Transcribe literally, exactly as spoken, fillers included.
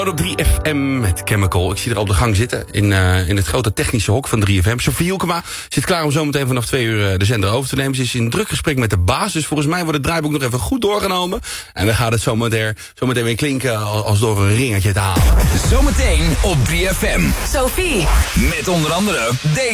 Op drie F M met Chemical. Ik zie er op de gang zitten in, uh, in het grote technische hok van drie F M. Sophie Hielkema zit klaar om zometeen vanaf twee uur de zender over te nemen. Ze is in druk gesprek met de baas. Dus volgens mij wordt het draaiboek nog even goed doorgenomen. En dan gaat het zometeen, zometeen weer klinken als door een ringetje te halen. Zometeen op drie F M. Sophie. Met onder andere deze.